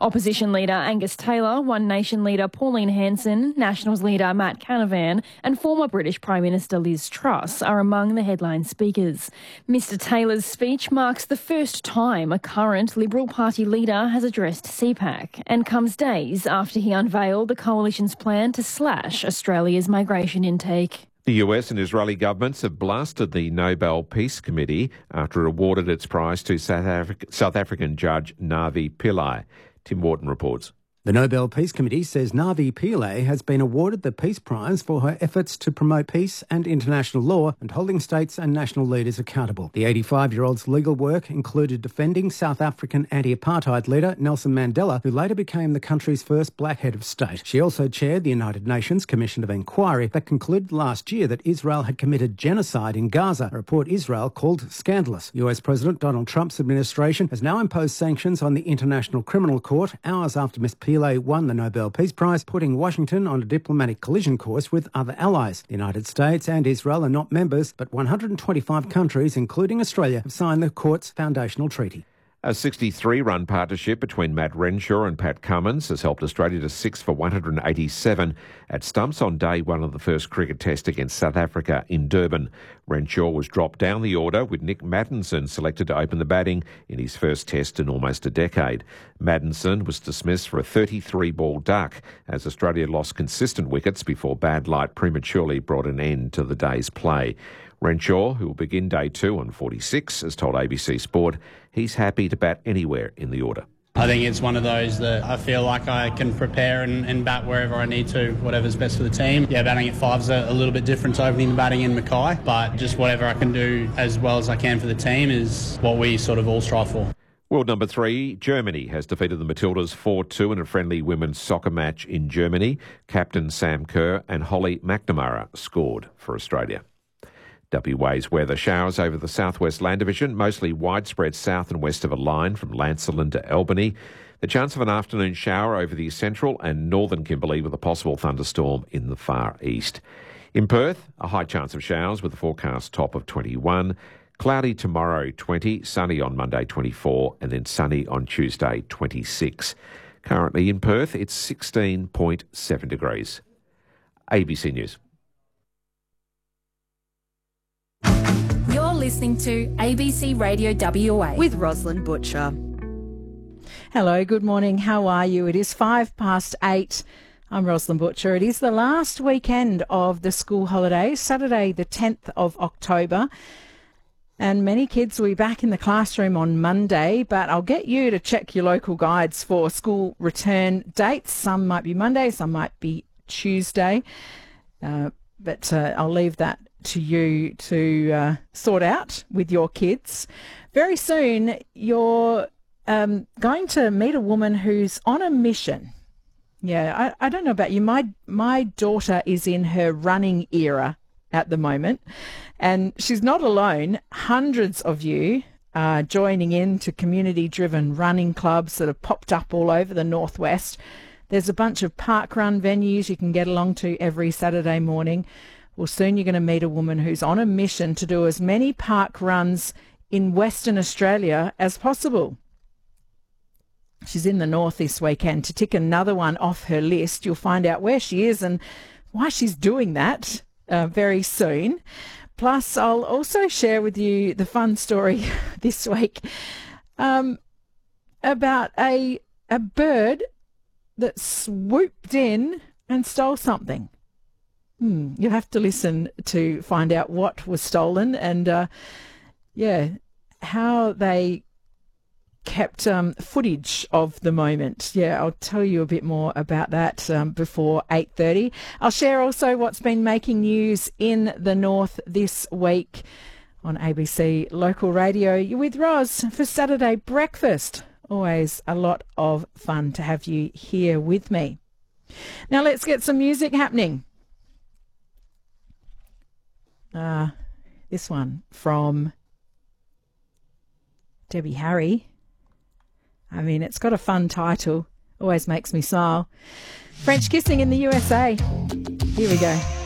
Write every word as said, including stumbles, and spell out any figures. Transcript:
Opposition leader Angus Taylor, One Nation leader Pauline Hanson, Nationals leader Matt Canavan and former British Prime Minister Liz Truss are among the headline speakers. Mister Taylor's speech marks the first time a current Liberal Party leader has addressed C PAC and comes days after he unveiled the coalition's plan to slash Australia's migration intake. The U S and Israeli governments have blasted the Nobel Peace Committee after it awarded its prize to South, Afri- South African judge Navi Pillay. Tim Wharton reports. The Nobel Peace Committee says Navi Pillay has been awarded the Peace Prize for her efforts to promote peace and international law and holding states and national leaders accountable. The eighty-five-year-old's legal work included defending South African anti-apartheid leader Nelson Mandela, who later became the country's first black head of state. She also chaired the United Nations Commission of Inquiry that concluded last year that Israel had committed genocide in Gaza, a report Israel called scandalous. U S President Donald Trump's administration has now imposed sanctions on the International Criminal Court hours after Miz Pillay won the Nobel Peace Prize, putting Washington on a diplomatic collision course with other allies. The United States and Israel are not members, but one hundred twenty-five countries, including Australia, have signed the court's foundational treaty. A sixty-three-run partnership between Matt Renshaw and Pat Cummins has helped Australia to six for one hundred eighty-seven at stumps on day one of the first cricket test against South Africa in Durban. Renshaw was dropped down the order with Nick Maddinson selected to open the batting in his first test in almost a decade. Maddinson was dismissed for a thirty-three-ball duck as Australia lost consistent wickets before bad light prematurely brought an end to the day's play. Renshaw, who will begin day two on forty-six, has told A B C Sport he's happy to bat anywhere in the order. I think it's one of those that I feel like I can prepare and, and bat wherever I need to, whatever's best for the team. Yeah, batting at five's a, a little bit different to opening the batting in Mackay, but just whatever I can do as well as I can for the team is what we sort of all strive for. World number three, Germany has defeated the Matildas four two in a friendly women's soccer match in Germany. Captain Sam Kerr and Holly McNamara scored for Australia. W A's weather: showers over the southwest land division, mostly widespread south and west of a line from Lancelin to Albany. The chance of an afternoon shower over the central and northern Kimberley with a possible thunderstorm in the far east. In Perth, a high chance of showers with a forecast top of twenty-one. Cloudy tomorrow, twenty. Sunny on Monday, twenty-four. And then sunny on Tuesday, twenty-six. Currently in Perth, it's sixteen point seven degrees. A B C News. You're listening to A B C Radio W A with Rosalind Butcher. Hello, good morning. How are you? It is five past eight. I'm Rosalind Butcher. It is the last weekend of the school holidays, Saturday the tenth of October. And many kids will be back in the classroom on Monday, but I'll get you to check your local guides for school return dates. Some might be Monday, some might be Tuesday. Uh, but uh, I'll leave that to you to uh, sort out with your kids. Very soon, you're um, going to meet a woman who's on a mission. Yeah, I, I don't know about you. My my daughter is in her running era at the moment, and she's not alone. Hundreds of you are joining in to community-driven running clubs that have popped up all over the northwest. There's a bunch of park run venues you can get along to every Saturday morning. Well, soon you're going to meet a woman who's on a mission to do as many park runs in Western Australia as possible. She's in the north this weekend to tick another one off her list. You'll find out where she is and why she's doing that uh, very soon. Plus, I'll also share with you the fun story this week um, about a a bird that swooped in and stole something. Hmm, you'll have to listen to find out what was stolen and, uh, yeah, how they kept um, footage of the moment. Yeah, I'll tell you a bit more about that um, before eight thirty. I'll share also what's been making news in the north this week on A B C Local Radio. You're with Roz for Saturday breakfast. Always a lot of fun to have you here with me. Now let's get some music happening. Uh, this one from Debbie Harry. I mean, it's got a fun title. Always makes me smile. French Kissing in the U S A. Here we go.